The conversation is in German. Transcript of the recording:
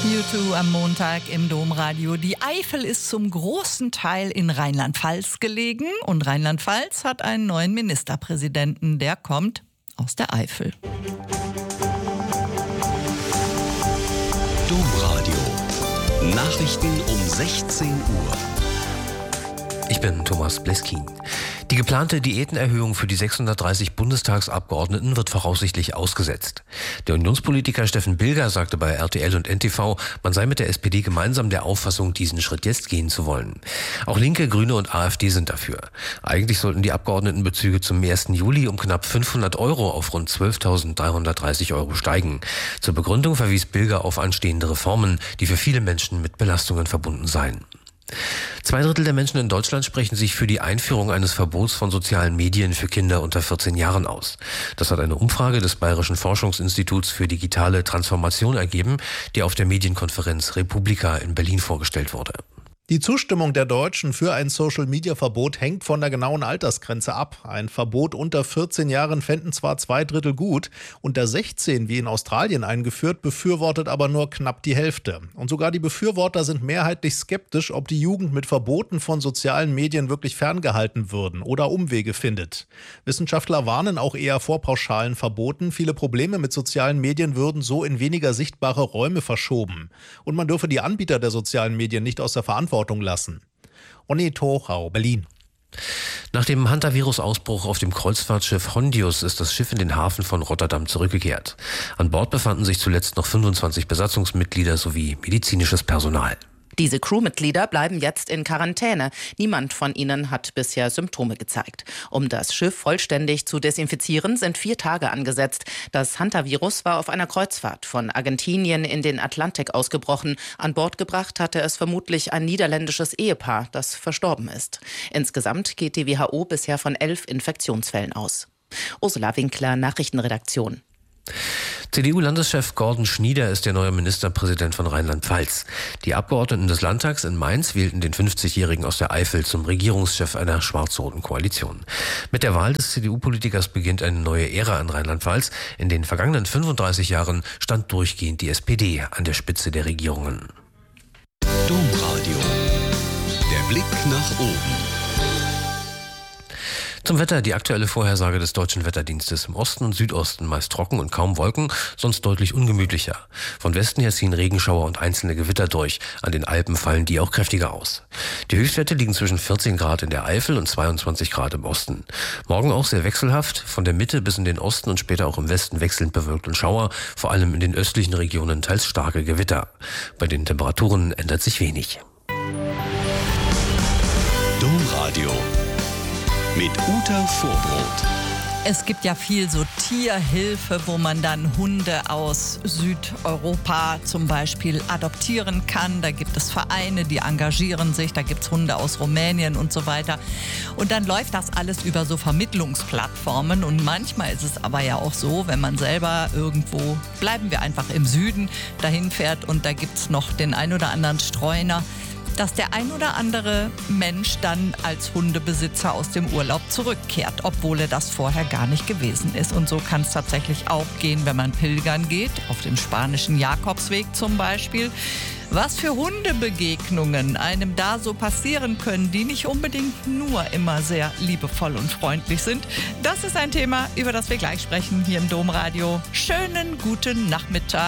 U2 am Montag im Domradio. Die Eifel ist zum großen Teil in Rheinland-Pfalz gelegen und Rheinland-Pfalz hat einen neuen Ministerpräsidenten. Der kommt aus der Eifel. Domradio. Nachrichten um 16 Uhr. Ich bin Thomas Bleskin. Die geplante Diätenerhöhung für die 630 Bundestagsabgeordneten wird voraussichtlich ausgesetzt. Der Unionspolitiker Steffen Bilger sagte bei RTL und NTV, man sei mit der SPD gemeinsam der Auffassung, diesen Schritt jetzt gehen zu wollen. Auch Linke, Grüne und AfD sind dafür. Eigentlich sollten die Abgeordnetenbezüge zum 1. Juli um knapp 500 Euro auf rund 12.330 Euro steigen. Zur Begründung verwies Bilger auf anstehende Reformen, die für viele Menschen mit Belastungen verbunden seien. 2/3 der Menschen in Deutschland sprechen sich für die Einführung eines Verbots von sozialen Medien für Kinder unter 14 Jahren aus. Das hat eine Umfrage des Bayerischen Forschungsinstituts für digitale Transformation ergeben, die auf der Medienkonferenz Republika in Berlin vorgestellt wurde. Die Zustimmung der Deutschen für ein Social-Media-Verbot hängt von der genauen Altersgrenze ab. Ein Verbot unter 14 Jahren fänden zwar 2/3 gut, unter 16, wie in Australien eingeführt, befürwortet aber nur knapp die Hälfte. Und sogar die Befürworter sind mehrheitlich skeptisch, ob die Jugend mit Verboten von sozialen Medien wirklich ferngehalten würden oder Umwege findet. Wissenschaftler warnen auch eher vor pauschalen Verboten. Viele Probleme mit sozialen Medien würden so in weniger sichtbare Räume verschoben. Und man dürfe die Anbieter der sozialen Medien nicht aus der Verantwortung lassen. Onni Tochau, Berlin. Nach dem Hantavirus-Ausbruch auf dem Kreuzfahrtschiff Hondius ist das Schiff in den Hafen von Rotterdam zurückgekehrt. An Bord befanden sich zuletzt noch 25 Besatzungsmitglieder sowie medizinisches Personal. Diese Crewmitglieder bleiben jetzt in Quarantäne. Niemand von ihnen hat bisher Symptome gezeigt. Um das Schiff vollständig zu desinfizieren, sind 4 Tage angesetzt. Das Hantavirus war auf einer Kreuzfahrt von Argentinien in den Atlantik ausgebrochen. An Bord gebracht hatte es vermutlich ein niederländisches Ehepaar, das verstorben ist. Insgesamt geht die WHO bisher von 11 Infektionsfällen aus. Ursula Winkler, Nachrichtenredaktion. CDU-Landeschef Gordon Schnieder ist der neue Ministerpräsident von Rheinland-Pfalz. Die Abgeordneten des Landtags in Mainz wählten den 50-Jährigen aus der Eifel zum Regierungschef einer schwarz-roten Koalition. Mit der Wahl des CDU-Politikers beginnt eine neue Ära in Rheinland-Pfalz. In den vergangenen 35 Jahren stand durchgehend die SPD an der Spitze der Regierungen. Domradio. Der Blick nach oben. Zum Wetter, die aktuelle Vorhersage des Deutschen Wetterdienstes: im Osten und Südosten meist trocken und kaum Wolken, sonst deutlich ungemütlicher. Von Westen her ziehen Regenschauer und einzelne Gewitter durch. An den Alpen fallen die auch kräftiger aus. Die Höchstwerte liegen zwischen 14 Grad in der Eifel und 22 Grad im Osten. Morgen auch sehr wechselhaft, von der Mitte bis in den Osten und später auch im Westen wechselnd bewölkt und Schauer, vor allem in den östlichen Regionen teils starke Gewitter. Bei den Temperaturen ändert sich wenig. Domradio mit Uta Vorbrot. Es gibt ja viel so Tierhilfe, wo man dann Hunde aus Südeuropa zum Beispiel adoptieren kann. Da gibt es Vereine, die engagieren sich, da gibt es Hunde aus Rumänien und so weiter. Und dann läuft das alles über so Vermittlungsplattformen. Und manchmal ist es aber ja auch so, wenn man selber irgendwo, bleiben wir einfach im Süden, dahin fährt und da gibt es noch den ein oder anderen Streuner, dass der ein oder andere Mensch dann als Hundebesitzer aus dem Urlaub zurückkehrt, obwohl er das vorher gar nicht gewesen ist. Und so kann es tatsächlich auch gehen, wenn man pilgern geht, auf dem spanischen Jakobsweg zum Beispiel. Was für Hundebegegnungen einem da so passieren können, die nicht unbedingt nur immer sehr liebevoll und freundlich sind, das ist ein Thema, über das wir gleich sprechen hier im Domradio. Schönen guten Nachmittag.